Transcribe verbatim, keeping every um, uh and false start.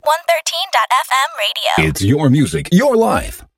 one thirteen dot f m radio. It's your music, your life.